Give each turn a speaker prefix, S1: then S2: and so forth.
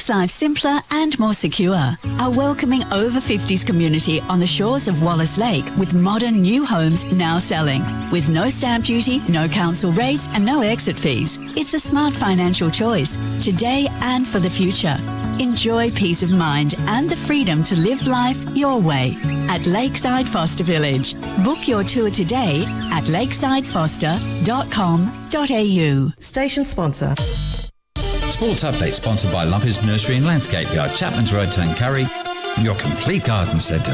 S1: makes life simpler and more secure. A welcoming over-50s community on the shores of Wallace Lake with modern new homes now selling. With no stamp duty, no council rates and no exit fees. It's a smart financial choice, today and for the future. Enjoy peace of mind and the freedom to live life your way at Lakeside Foster Village. Book your tour today at lakesidefoster.com.au.
S2: Station sponsor.
S3: Sports Update sponsored by Lumpy's Nursery and Landscape Yard, Chapman's Road, Tuncurry, your complete garden centre.